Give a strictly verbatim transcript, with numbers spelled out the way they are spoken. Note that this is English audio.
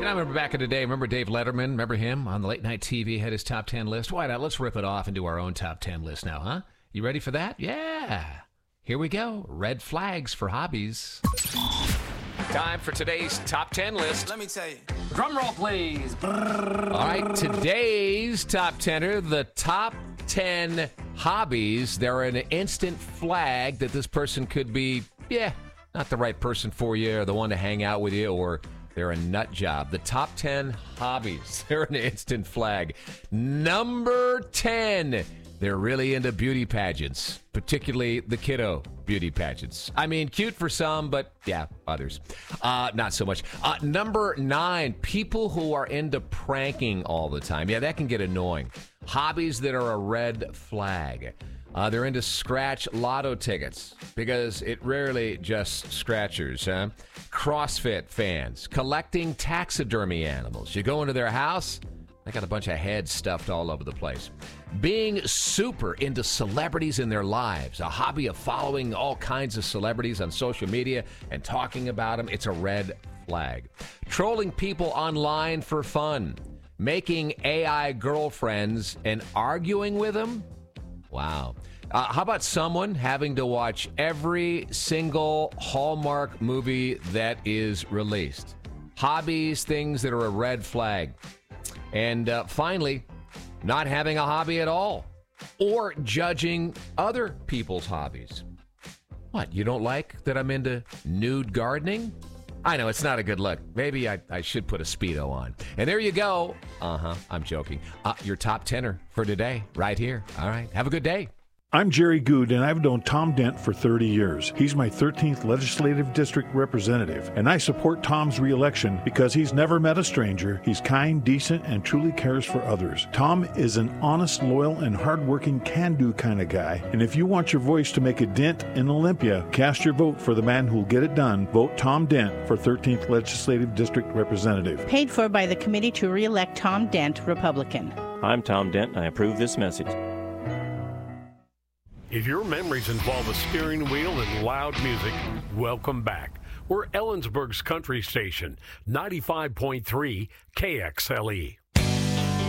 I remember back in the day, remember Dave Letterman? Remember him on the late night T V, had his top ten list? Why not? Let's rip it off and do our own top ten list now, huh? You ready for that? Yeah. Here we go. Red flags for hobbies. Time for today's top ten list. Let me tell you. Drum roll, please. All right, today's top tenner, the top ten hobbies. They're an instant flag that this person could be, yeah, not the right person for you or the one to hang out with you, or they're a nut job. The top ten hobbies. They're an instant flag. Number ten. They're really into beauty pageants, particularly the kiddo beauty pageants. I mean, cute for some, but yeah, others. Uh, not so much. Uh, number nine, people who are into pranking all the time. Yeah, that can get annoying. Hobbies that are a red flag. Uh, they're into scratch lotto tickets because it rarely just scratchers, huh? CrossFit fans, collecting taxidermy animals. You go into their house, they got a bunch of heads stuffed all over the place. Being super into celebrities in their lives, a hobby of following all kinds of celebrities on social media and talking about them, it's a red flag. Trolling people online for fun, making A I girlfriends and arguing with them. Wow. Uh, how about someone having to watch every single Hallmark movie that is released? Hobbies, things that are a red flag. And uh, finally, not having a hobby at all or judging other people's hobbies. What, you don't like that I'm into nude gardening? I know, it's not a good look. Maybe I, I should put a Speedo on. And there you go. Uh-huh, I'm joking. Uh, your top tenner for today, right here. All right, have a good day. I'm Jerry Good, and I've known Tom Dent for thirty years. He's my thirteenth Legislative District Representative, and I support Tom's re-election because he's never met a stranger, he's kind, decent, and truly cares for others. Tom is an honest, loyal, and hardworking, can-do kind of guy, and if you want your voice to make a dent in Olympia, cast your vote for the man who'll get it done. Vote Tom Dent for thirteenth Legislative District Representative. Paid for by the Committee to Re-elect Tom Dent, Republican. I'm Tom Dent, and I approve this message. If your memories involve a steering wheel and loud music, welcome back. We're Ellensburg's country station, ninety-five point three K X L E.